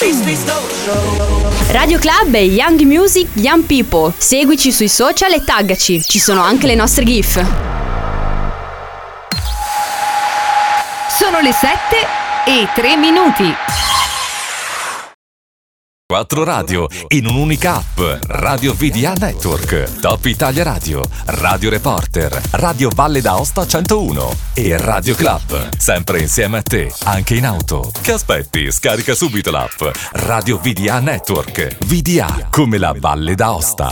Radio Club e Young Music, Young People. Seguici sui social e taggaci. Ci sono anche le nostre GIF. Sono le 7:03. 4 radio in un'unica app. Radio VDA Network, Top Italia Radio, Radio Reporter, Radio Valle d'Aosta 101 e Radio Club. Sempre insieme a te, anche in auto. Che aspetti? Scarica subito l'app Radio VDA Network. VDA come la Valle d'Aosta.